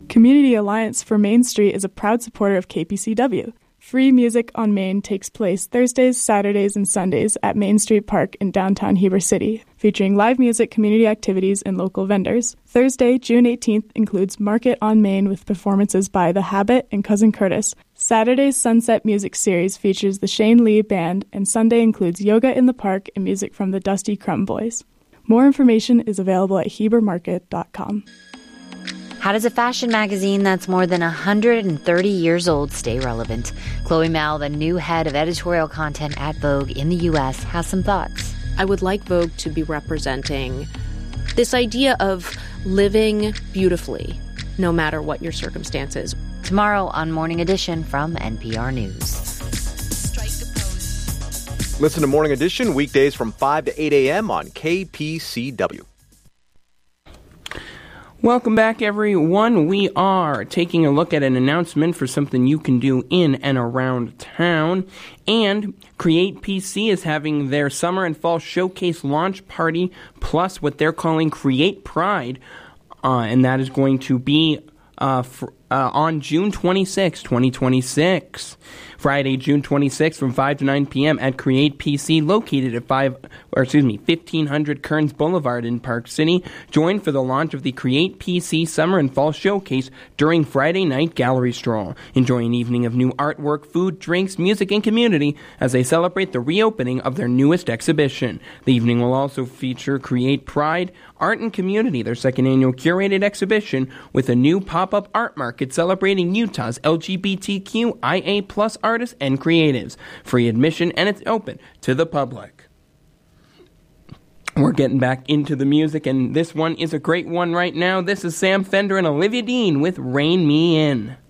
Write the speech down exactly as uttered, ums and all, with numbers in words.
Community Alliance for Main Street is a proud supporter of K P C W. Free Music on Main takes place Thursdays, Saturdays, and Sundays at Main Street Park in downtown Heber City, featuring live music, community activities, and local vendors. Thursday, June eighteenth, includes Market on Main with performances by The Habit and Cousin Curtis. Saturday's Sunset Music Series features the Shane Lee Band, and Sunday includes Yoga in the Park and music from the Dusty Crumb Boys. More information is available at heber market dot com. How does a fashion magazine that's more than one hundred thirty years old stay relevant? Chloe Mao, the new head of editorial content at Vogue in the U S, has some thoughts. I would like Vogue to be representing this idea of living beautifully, no matter what your circumstances. Tomorrow on Morning Edition from N P R News. Listen to Morning Edition weekdays from five to eight a.m. on K P C W. Welcome back, everyone. We are taking a look at an announcement for something you can do in and around town. And Create P C is having their summer and fall showcase launch party, plus what they're calling Create Pride. Uh, and that is going to be uh, for, uh, on June twenty-sixth, twenty twenty-six. Friday, June twenty-sixth from five to nine p.m. at Create P C, located at five, or excuse me, fifteen hundred Kearns Boulevard in Park City. Join for the launch of the Create P C Summer and Fall Showcase during Friday night gallery stroll. Enjoy an evening of new artwork, food, drinks, music, and community as they celebrate the reopening of their newest exhibition. The evening will also feature Create Pride, Art and Community, their second annual curated exhibition with a new pop-up art market celebrating Utah's L G B T Q I A plus artists and creatives. Free admission, and it's open to the public. We're getting back into the music, and this one is a great one right now. This is Sam Fender and Olivia Dean with Rein Me In.